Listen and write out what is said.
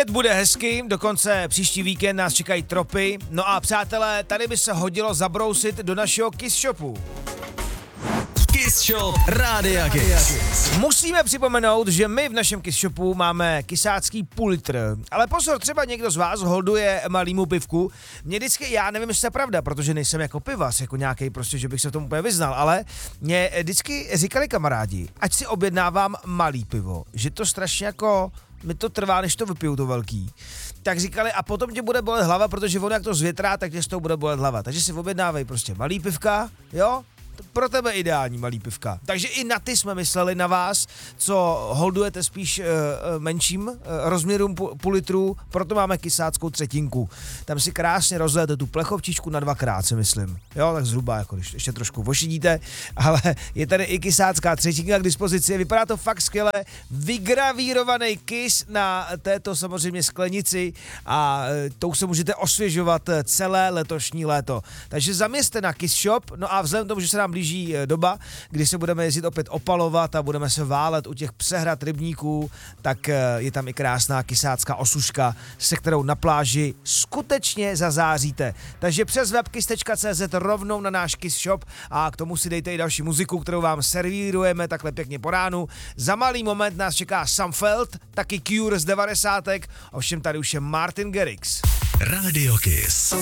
Bude hezky, dokonce příští víkend nás čekají tropy. No a přátelé, tady by se hodilo zabrousit do našeho Kiss Shopu. Kiss Shop Rádia Kiss. Musíme připomenout, že my v našem Kiss Shopu máme kysácký půl litr. Ale pozor, třeba někdo z vás holduje malýmu pivku. Mě vždycky, já nevím, jestli to je pravda, protože nejsem jako pivas, jako nějaký prostě, že bych se v tom úplně vyznal, ale mě vždycky říkali kamarádi, ať si objednávám malý pivo, že to strašně jako mi to trvá, než to vypiju to velký. Tak říkali, a potom tě bude bolet hlava, protože on jak to zvětrá, tak tě z toho bude bolet hlava. Takže si objednávej prostě malý pivka, jo? Pro tebe ideální malý pivka. Takže i na ty jsme mysleli, na vás, co holdujete spíš menším rozměrům půl litru, proto máme kysáckou třetinku. Tam si krásně rozlijete tu plechovčičku na dvakrát, si myslím. Jo, tak zhruba, jako když ještě trošku vošidíte, ale je tady i kysácká třetinka k dispozici. Vypadá to fakt skvěle. Vygravírovaný kys na této samozřejmě sklenici a tou se můžete osvěžovat celé letošní léto. Takže zaměřte na Kiss Shop, no a vzhledem k tomu, že se nám blíží doba, kdy se budeme jezdit opět opalovat a budeme se válet u těch přehrad rybníků, tak je tam i krásná kysácká osuška, se kterou na pláži skutečně zazáříte. Takže přes webkiss.cz rovnou na náš Kiss Shop a k tomu si dejte i další muziku, kterou vám servírujeme takhle pěkně po ránu. Za malý moment nás čeká Samfeld, taky Cure z 90. Ovšem tady už je Martin Garrix. Rádio Kiss.